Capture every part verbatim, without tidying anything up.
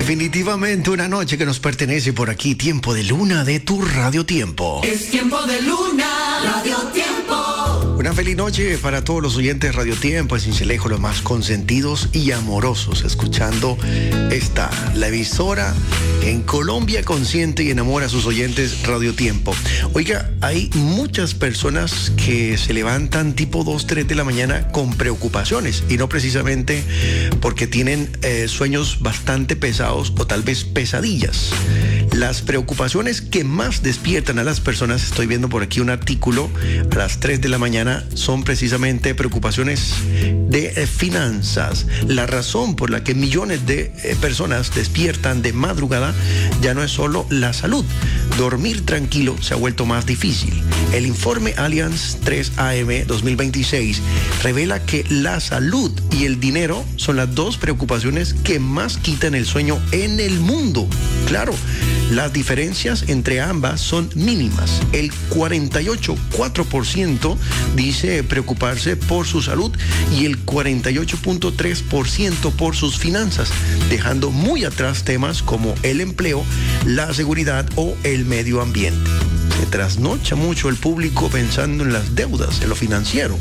Definitivamente una noche que nos pertenece por aquí. Tiempo de luna de tu Radio Tiempo. Es tiempo de luna, Radio Tiempo. Una feliz noche para todos los oyentes de Radio Tiempo, en Cincelejo, los más consentidos y amorosos, escuchando esta, la emisora en Colombia consiente y enamora a sus oyentes, Radio Tiempo. Oiga, hay muchas personas que se levantan tipo dos, tres de la mañana con preocupaciones, y no precisamente porque tienen eh, sueños bastante pesados o tal vez pesadillas. Las preocupaciones que más despiertan a las personas, estoy viendo por aquí un artículo a las tres de la mañana, son precisamente preocupaciones de eh, finanzas. La razón por la que millones de eh, personas despiertan de madrugada ya no es solo la salud. Dormir tranquilo se ha vuelto más difícil. El informe Allianz tres A M dos mil veintiséis revela que la salud y el dinero son las dos preocupaciones que más quitan el sueño en el mundo. Claro, las diferencias entre ambas son mínimas. El cuarenta y ocho punto cuatro por ciento dice preocuparse por su salud y el cuarenta y ocho punto tres por ciento por sus finanzas, dejando muy atrás temas como el empleo, la seguridad o el medio ambiente. Se trasnocha mucho el público pensando en las deudas, en lo financiero.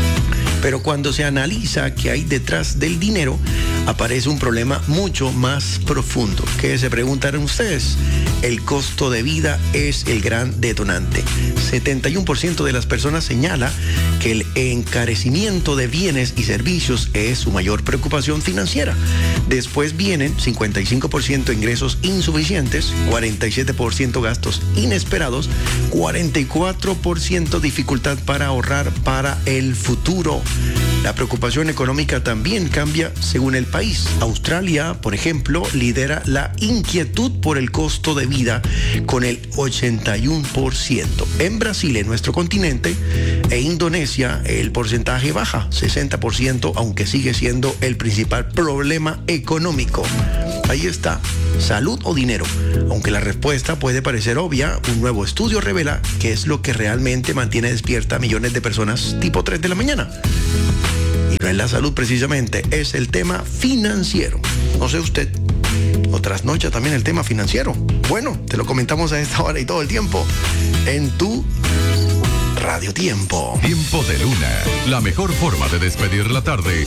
Pero cuando se analiza qué hay detrás del dinero, aparece un problema mucho más profundo. ¿Qué se preguntarán ustedes? El costo de vida es el gran detonante. setenta y uno por ciento de las personas señala que el encarecimiento de bienes y servicios es su mayor preocupación financiera. Después vienen cincuenta y cinco por ciento ingresos insuficientes, cuarenta y siete por ciento gastos inesperados, cuarenta y cuatro por ciento dificultad para ahorrar para el futuro. La preocupación económica también cambia según el país. Australia, por ejemplo, lidera la inquietud por el costo de vida con el ochenta y uno por ciento. En Brasil, en nuestro continente, e Indonesia, el porcentaje baja, sesenta por ciento, aunque sigue siendo el principal problema económico. Ahí está, salud o dinero. Aunque la respuesta puede parecer obvia, un nuevo estudio revela que es lo que realmente mantiene despierta a millones de personas tipo tres de la mañana. Y no es la salud precisamente, es el tema financiero. No sé usted, o trasnocha también el tema financiero. Bueno, te lo comentamos a esta hora y todo el tiempo en tu Radio Tiempo. Tiempo de luna, la mejor forma de despedir la tarde